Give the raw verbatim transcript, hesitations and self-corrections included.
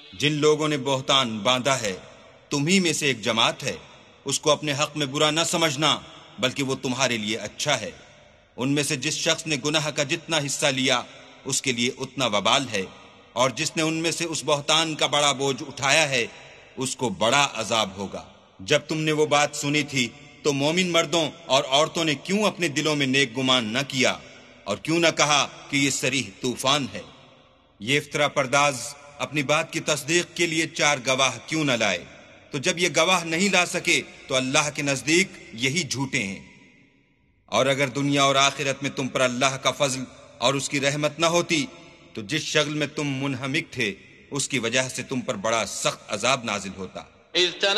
जिन लोगों ने बोहतान बांधा है तुम्ही में से एक जमात है, उसको अपने हक में बुरा न समझना, बल्कि वो तुम्हारे लिए अच्छा है। उनमें से जिस शख्स ने गुनाह का जितना हिस्सा लिया उसके लिए उतना वबाल है, और जिसने उनमें से उस बोहतान का बड़ा बोझ उठाया है उसको बड़ा अजाब होगा। जब तुमने वो बात सुनी थी तो मोमिन मर्दों और औरतों ने क्यों अपने दिलों में नेक गुमान न किया और क्यों न कहा कि ये सरीह तूफान है। ये इफ्तरा पर्दाज अपनी बात की तस्दीक के लिए चार गवाह क्यों न लाए, तो जब ये गवाह नहीं ला सके तो अल्लाह के नजदीक यही झूठे हैं। और अगर दुनिया और आखिरत में तुम पर अल्लाह का फजल और उसकी रहमत न होती तो जिस शगल में तुम मुनहमिक थे उसकी वजह से तुम पर बड़ा सख्त अजाब नाजिल होता।